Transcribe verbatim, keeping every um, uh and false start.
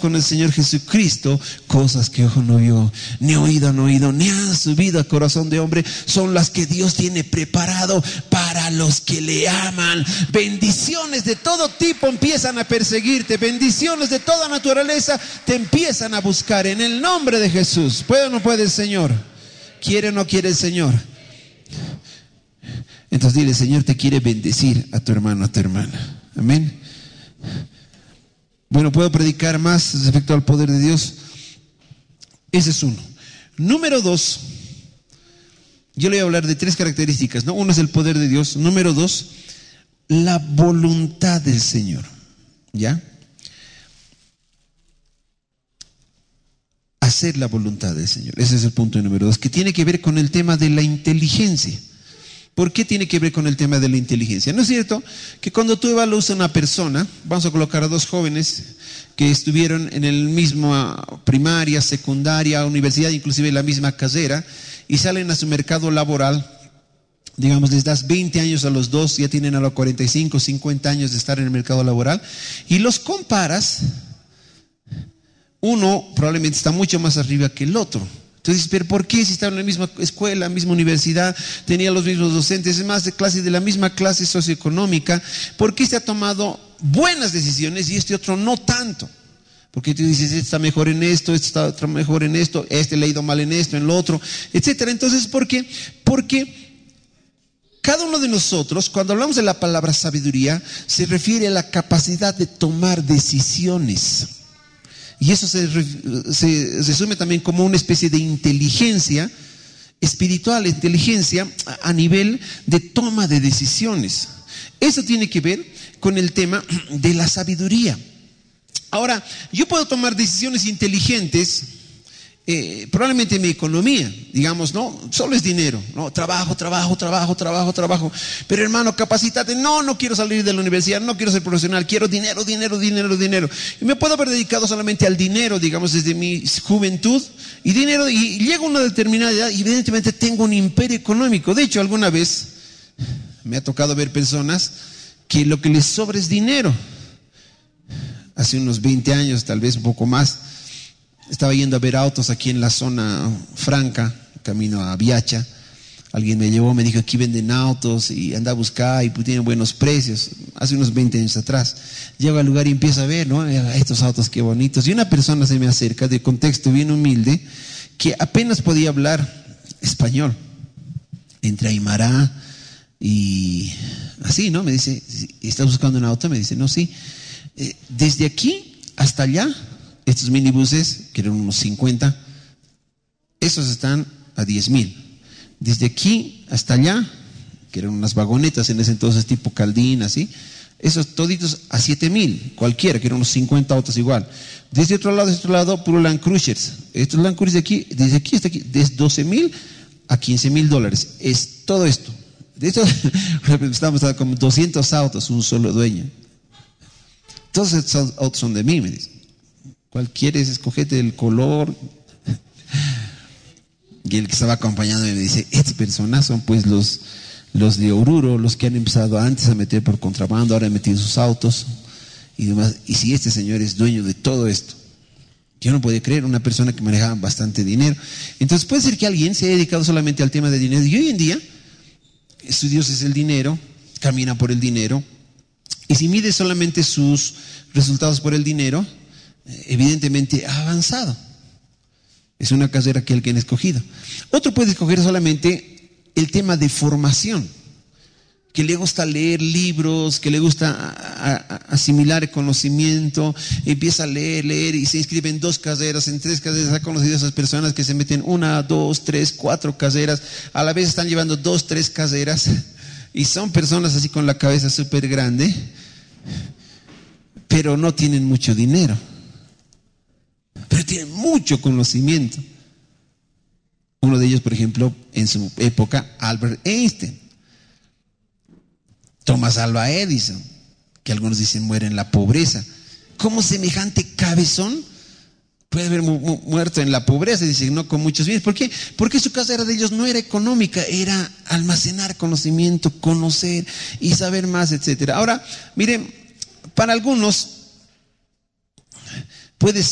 con el Señor Jesucristo, cosas que ojo no vio, ni oído no oído, ni han subido a corazón de hombre, son las que Dios tiene preparado para los que le aman. Bendiciones de todo tipo empiezan a perseguirte, bendiciones de toda naturaleza te empiezan a buscar en el nombre de Jesús. ¿Puede o no puede el Señor? ¿Quiere o no quiere el Señor? Entonces dile: Señor, te quiere bendecir a tu hermano, a tu hermana. Amén. Bueno, ¿puedo predicar más respecto al poder de Dios? Ese es uno. Número dos, yo le voy a hablar de tres características, ¿no? Uno es el poder de Dios. Número dos, la voluntad del Señor. ¿Ya? Hacer la voluntad del Señor. Ese es el punto número dos, que tiene que ver con el tema de la inteligencia. ¿Por qué tiene que ver con el tema de la inteligencia? ¿No es cierto que cuando tú evalúas a una persona, vamos a colocar a dos jóvenes que estuvieron en el mismo primaria, secundaria, universidad, inclusive en la misma carrera, y salen a su mercado laboral, digamos, les das veinte años a los dos, ya tienen a los cuarenta y cinco, cincuenta años de estar en el mercado laboral, y los comparas, uno probablemente está mucho más arriba que el otro. Entonces, ¿pero por qué si estaba en la misma escuela, misma universidad, tenía los mismos docentes, es más de clase, de la misma clase socioeconómica, por qué se ha tomado buenas decisiones y este otro no tanto? Porque tú dices, este está mejor en esto, este está mejor en esto, este le ha ido mal en esto, en lo otro, etcétera. Entonces, ¿por qué? Porque cada uno de nosotros, cuando hablamos de la palabra sabiduría, se refiere a la capacidad de tomar decisiones. Y eso se, se resume también como una especie de inteligencia espiritual, inteligencia a nivel de toma de decisiones. Eso tiene que ver con el tema de la sabiduría. Ahora, yo puedo tomar decisiones inteligentes, eh, probablemente en mi economía, digamos, no, solo es dinero, no, trabajo, trabajo, trabajo, trabajo, trabajo, pero hermano, capacítate, no, no quiero salir de la universidad, no quiero ser profesional, quiero dinero, dinero, dinero, dinero, y me puedo haber dedicado solamente al dinero, digamos, desde mi juventud, y dinero, y llego a una determinada edad, y evidentemente tengo un imperio económico. De hecho, alguna vez me ha tocado ver personas que lo que les sobra es dinero. Hace unos veinte años, tal vez un poco más, estaba yendo a ver autos aquí en la zona franca, camino a Viacha. Alguien me llevó, me dijo, aquí venden autos y anda a buscar y pues tienen buenos precios. Hace unos veinte años atrás. Llego al lugar y empiezo a ver, ¿no? Estos autos qué bonitos. Y una persona se me acerca, de contexto bien humilde, que apenas podía hablar español. Entre Aymara y así, ¿no? Me dice, ¿estás buscando un auto? Me dice, no, sí. Eh, desde aquí hasta allá, estos minibuses, que eran unos cincuenta, esos están a diez mil. Desde aquí hasta allá, que eran unas vagonetas en ese entonces tipo Caldín, así, esos toditos a siete mil, cualquiera, que eran unos cincuenta autos igual. Desde otro lado, desde otro lado, puro Land Cruisers. Estos Land Cruisers de aquí, desde aquí hasta aquí, desde doce mil a quince mil dólares. Es todo esto. De esto, estamos como doscientos autos, un solo dueño. Todos estos autos son de mí, me dicen. ¿Cuál quieres? Escogete el color. Y el que estaba acompañándome me dice, estas personas son pues los, los de Oruro, los que han empezado antes a meter por contrabando, ahora han metido sus autos y demás. Y si este señor es dueño de todo esto, yo no podía creer, una persona que manejaba bastante dinero. Entonces puede ser que alguien se haya dedicado solamente al tema de dinero, y hoy en día su Dios es el dinero, camina por el dinero, y si mide solamente sus resultados por el dinero, evidentemente ha avanzado. Es una carrera que alguien ha escogido. Otro puede escoger solamente el tema de formación, que le gusta leer libros, que le gusta a, a, a asimilar el conocimiento, empieza a leer, leer y se inscribe en dos carreras, en tres carreras. Ha conocido a esas personas que se meten una, dos, tres, cuatro carreras, a la vez están llevando dos, tres carreras, y son personas así con la cabeza súper grande, pero no tienen mucho dinero, pero tienen mucho conocimiento. Uno de ellos, por ejemplo, en su época, Albert Einstein. Thomas Alva Edison, que algunos dicen muere en la pobreza. ¿Cómo semejante cabezón puede haber mu- mu- muerto en la pobreza? Dicen, no con muchos bienes. ¿Por qué? Porque su carrera de ellos no era económica, era almacenar conocimiento, conocer y saber más, etcétera. Ahora, miren, para algunos puede